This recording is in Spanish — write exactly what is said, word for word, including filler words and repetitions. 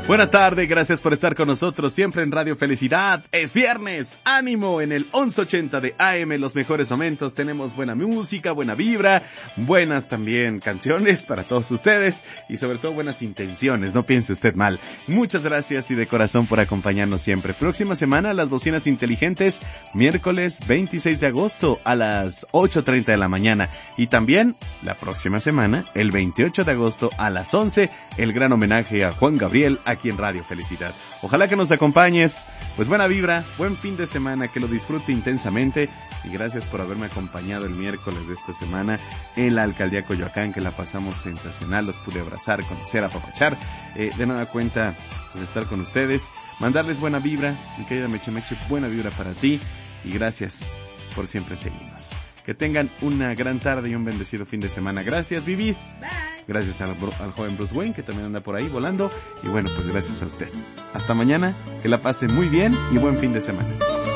Buena tarde, gracias por estar con nosotros siempre en Radio Felicidad. Es viernes, ánimo en el once ochenta de A M, los mejores momentos. Tenemos buena música, buena vibra, buenas también canciones para todos ustedes y sobre todo buenas intenciones, no piense usted mal. Muchas gracias y de corazón por acompañarnos siempre. Próxima semana, las bocinas inteligentes, miércoles veintiséis de agosto a las ocho treinta de la mañana. Y también, la próxima semana, el veintiocho de agosto a las once, el gran homenaje a Juan Gabriel aquí en Radio Felicidad. Ojalá que nos acompañes, pues buena vibra, buen fin de semana, que lo disfrute intensamente y gracias por haberme acompañado el miércoles de esta semana en la Alcaldía Coyoacán, que la pasamos sensacional, los pude abrazar, conocer, apapachar, eh, de nueva cuenta, pues estar con ustedes, mandarles buena vibra, mi querida Meche Meche, buena vibra para ti y gracias por siempre seguirnos. Que tengan una gran tarde y un bendecido fin de semana. Gracias, Vivis. Bye. Gracias al, al joven Bruce Wayne, que también anda por ahí volando. Y bueno, pues gracias a usted. Hasta mañana, que la pasen muy bien y buen fin de semana.